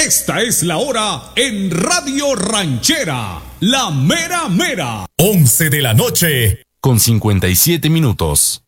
Esta es la hora en Radio Ranchera, la mera mera. 11 de la noche, con 57 minutos.